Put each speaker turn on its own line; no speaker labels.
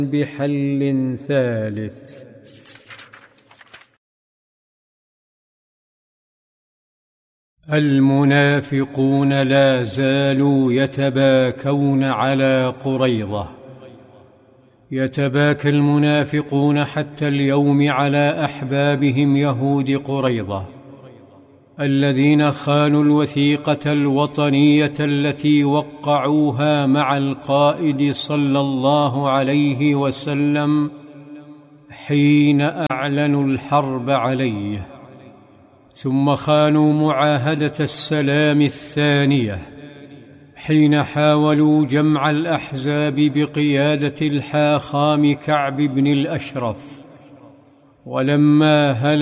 بحل ثالث. المنافقون لا زالوا يتباكون على قريظة. يتباكى المنافقون حتى اليوم على أحبابهم يهود قريظة الذين خانوا الوثيقة الوطنية التي وقعوها مع القائد صلى الله عليه وسلم حين أعلنوا الحرب عليه، ثم خانوا معاهدة السلام الثانية حين حاولوا جمع الأحزاب بقيادة الحاخام كعب بن الأشرف، ولما هلك